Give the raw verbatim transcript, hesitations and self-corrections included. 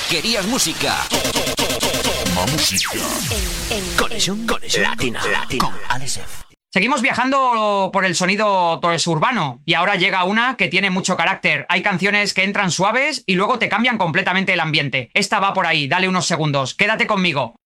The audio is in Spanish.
¿Querías música? Toma música. Conexión, conexión latina, latina. Con Alex F. Seguimos viajando por el sonido todo eso urbano y ahora llega una que tiene mucho carácter. Hay canciones que entran suaves y luego te cambian completamente el ambiente. Esta va por ahí, dale unos segundos. Quédate conmigo.